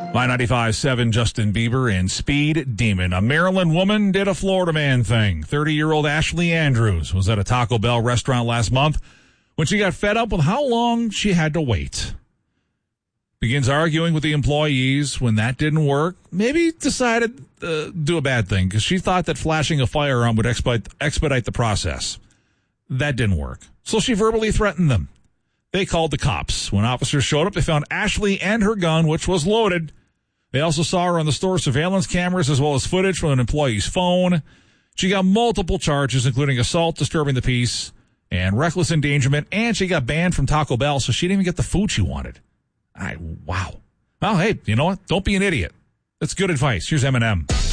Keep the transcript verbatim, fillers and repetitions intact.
My ninety-five point seven, Justin Bieber and Speed Demon. A Maryland woman did a Florida man thing. thirty-year-old Ashley Andrews was at a Taco Bell restaurant last month when she got fed up with how long she had to wait. Begins arguing with the employees. When that didn't work, maybe decided to uh, do a bad thing because she thought that flashing a firearm would expedite, expedite the process. That didn't work. So she verbally threatened them. They called the cops. When officers showed up, they found Ashley and her gun, which was loaded. They also saw her on the store surveillance cameras as well as footage from an employee's phone. She got multiple charges, including assault, disturbing the peace, and reckless endangerment, and she got banned from Taco Bell, so she didn't even get the food she wanted. I, wow. Well, hey, you know what? Don't be an idiot. That's good advice. Here's Eminem.